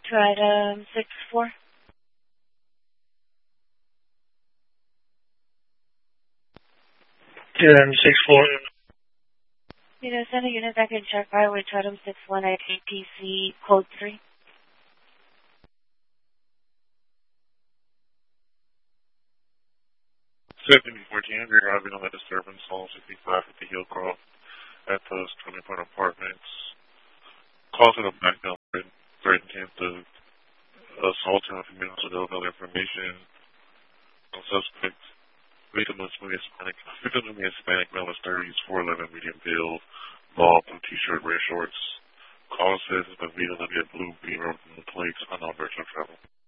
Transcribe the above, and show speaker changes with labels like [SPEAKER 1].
[SPEAKER 1] To item 6-4.
[SPEAKER 2] Item 6-4.
[SPEAKER 1] Send a unit back in check highway to item 6-1 at APC code 3.
[SPEAKER 3] Seventy 1400, driving on the disturbance, hall 65 at the Hillcroft at those 20-point apartments. Calls to the back number, threatened him to assault him with mental information. On suspect, victim of Hispanic male is 30s, 4'11", medium build, bald, blue t-shirt, red shorts. Call says it's been vetoed to get blue beamer from the plates on virtual travel.